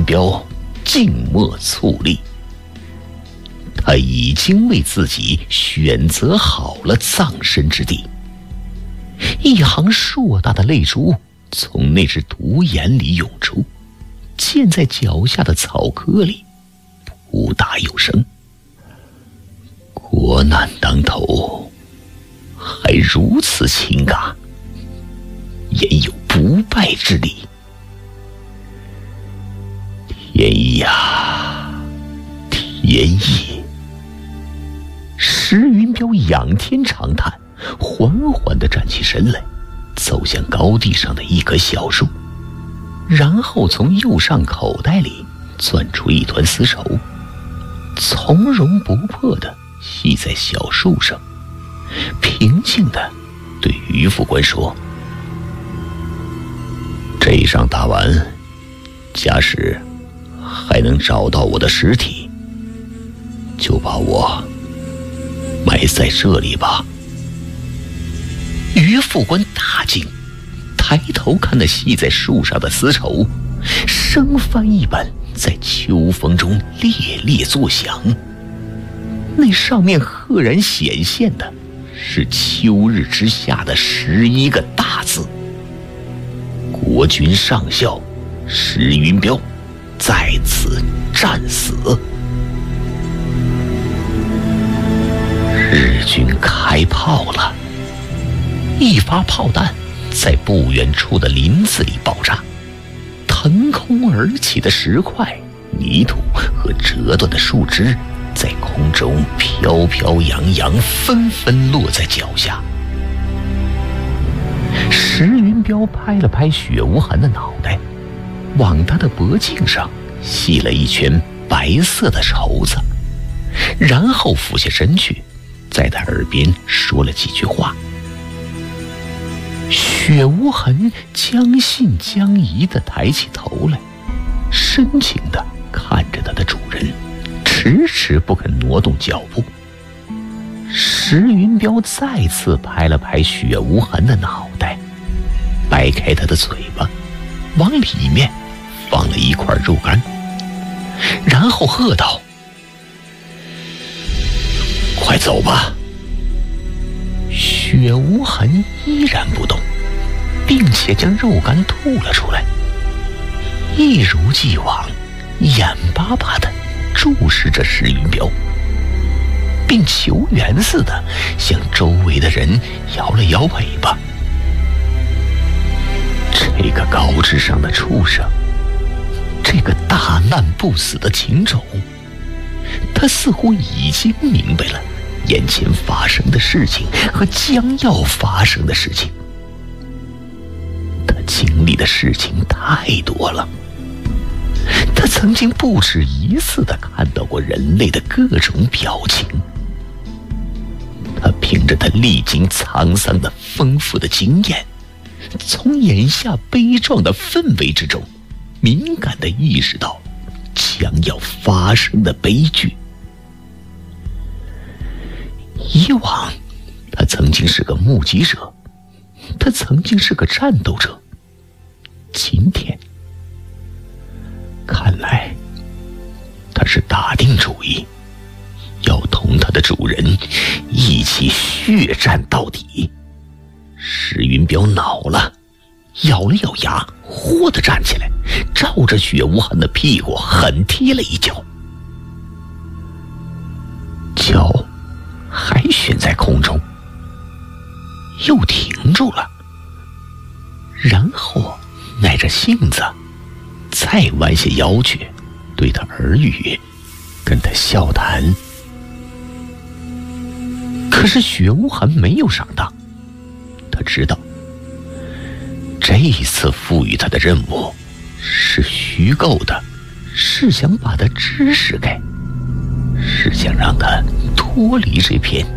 彪静默猝立，他已经为自己选择好了葬身之地。一行硕大的泪珠从那只独眼里涌出，溅在脚下的草窠里，扑打有声。国难当头，还如此情感，焉有不败之理？天意啊，天意！石云彪仰天长叹，缓缓地站起身来，走向高地上的一棵小树，然后从右上口袋里钻出一团丝绸，从容不迫地系在小树上，平静地对于副官说：“这一仗打完，假使还能找到我的尸体，就把我埋在这里吧。”于副官大惊，抬头看那系在树上的丝绸，生帆一般在秋风中猎猎作响。那上面赫然显现的是秋日之下的11个大字：国军上校石云彪在此战死。日军开炮了，一发炮弹在不远处的林子里爆炸，腾空而起的石块、泥土和折断的树枝在空中飘飘扬扬，纷纷落在脚下。石云彪拍了拍雪无寒的脑袋，往他的脖颈上系了一圈白色的绸子，然后俯下身去，在他耳边说了几句话。雪无痕将信将疑地抬起头来，深情地看着他的主人，迟迟不肯挪动脚步。石云彪再次拍了拍雪无痕的脑袋，掰开他的嘴巴，往里面放了一块肉干，然后喝道：“快走吧！”雪无痕依然不动，并且将肉干吐了出来，一如既往眼巴巴地注视着石云彪，并求援似的向周围的人摇了摇尾巴。这个高智商的畜生，这个大难不死的禽种，他似乎已经明白了眼前发生的事情和将要发生的事情。他经历的事情太多了，他曾经不止一次地看到过人类的各种表情。他凭着他历经沧桑的丰富的经验，从眼下悲壮的氛围之中，敏感地意识到将要发生的悲剧。以往，他曾经是个目击者，他曾经是个战斗者。今天，看来他是打定主意，要同他的主人一起血战到底。石云彪恼了，咬了咬牙，豁地站起来，照着雪无痕的屁股狠踢了一脚，脚还悬在空中，又停住了，然后耐着性子再弯下腰去，对他耳语，跟他笑谈。可是雪无痕没有上当，他知道这一次赋予他的任务是虚构的，是想把他支使开，是想让他脱离这片